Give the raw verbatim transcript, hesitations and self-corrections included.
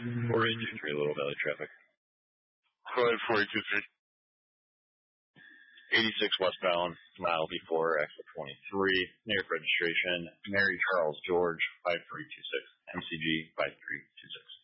four eight two three, Little Valley traffic. Five four eight two three. eighty-six westbound, mile before exit twenty-three, near registration, Mary Charles George, five three two six, M C G five three two six.